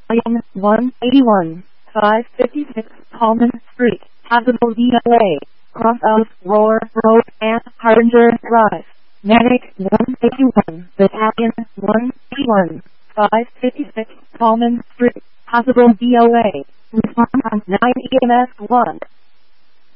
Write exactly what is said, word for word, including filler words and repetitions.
Battalion one eighty-one, five fifty-six Coleman Street, Habitable D L A, Cross of Roar Road and Harbinger Drive. Medic one eighty-one, Battalion one eighty-one, five fifty-six Coleman Street, Habitable D L A. Respond on nine E M S one.